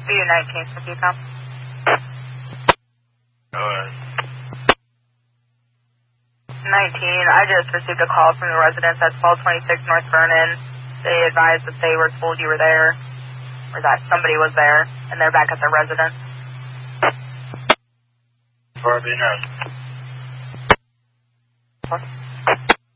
BU 19, if you come. Go ahead. 19, I just received a call from the residents at 1226 North Vernon. They advised that they were told you were there, or that somebody was there, and they're back at the residence. Far be known. What?